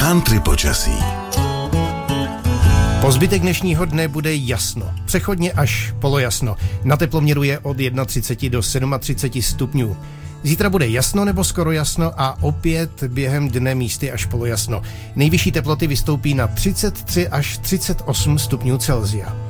Country počasí. Po zbytek dnešního dne bude jasno, přechodně až polojasno. Na teploměru je od 31 do 37 stupňů. Zítra bude jasno nebo skoro jasno a opět během dne místy až polojasno. Nejvyšší teploty vystoupí na 33 až 38 stupňů Celsia.